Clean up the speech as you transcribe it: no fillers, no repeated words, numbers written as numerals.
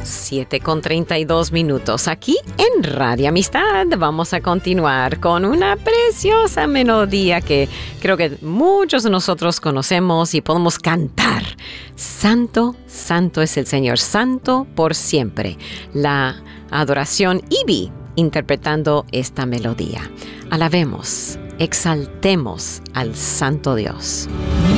7:32 aquí en Radio Amistad. Vamos a continuar con una preciosa melodía que creo que muchos de nosotros conocemos y podemos cantar. Santo, santo es el Señor, santo por siempre. La adoración Ivy interpretando esta melodía. Alabemos, exaltemos al Santo Dios.